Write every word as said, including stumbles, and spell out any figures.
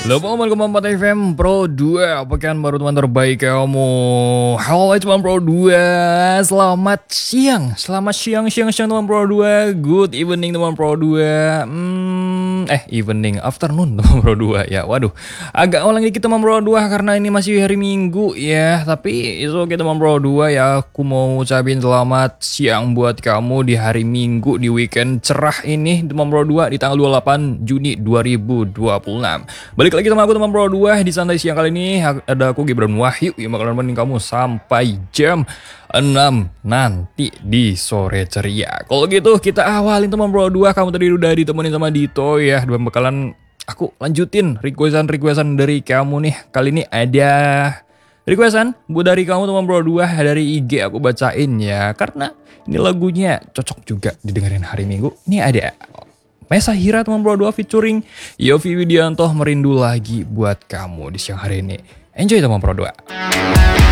delapan koma empat F M Pro dua, pekan baru teman terbaik kamu. Halo teman Pro dua, selamat siang. Selamat siang, siang, siang teman Pro dua. Good evening teman Pro dua. Hmm, eh evening, afternoon teman Pro dua ya. Waduh, agak ulang dikit teman Pro dua karena ini masih hari Minggu ya. Tapi itu oke teman Pro dua ya. Aku mau ucapin selamat siang buat kamu di hari Minggu, di weekend cerah ini teman Pro dua di tanggal dua puluh delapan Juni dua ribu dua puluh enam. Balik lagi sama aku teman Pro dua di santai siang kali ini. Ada aku Gibran Wahyu yang bakalan nemenin kamu sampai jam enam nanti di sore ceria. Kalau gitu kita awalin teman Pro dua. Kamu tadi udah ditemenin sama Dito ya, dan bakalan aku lanjutin requestan-requestan dari kamu nih. Kali ini ada requestan buat dari kamu teman Pro dua dari I G, aku bacain ya, karena ini lagunya cocok juga didengarin hari Minggu. Ini ada Mesa Hira teman Pro dua featuring Yovie Widianto, Merindu Lagi buat kamu di siang hari ini. Enjoy teman Pro dua.